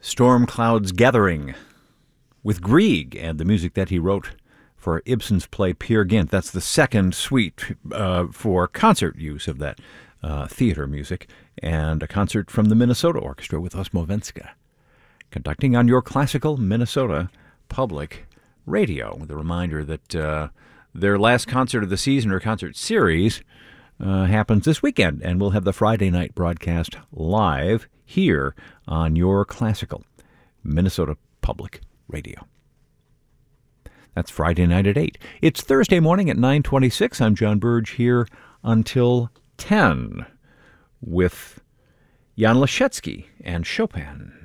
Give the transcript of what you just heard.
Storm Clouds Gathering with Grieg and the music that he wrote for Ibsen's play Peer Gynt. That's the second suite for concert use of that theater music, and a concert from the Minnesota Orchestra with Osmovenska, conducting on your classical Minnesota Public Radio, with a reminder that their last concert of the season or concert series happens this weekend, and we'll have the Friday night broadcast live here on your classical Minnesota Public Radio. That's Friday night at 8. It's Thursday morning at 9:26. I'm John Burge here until 10 with Jan Leschetski and Chopin.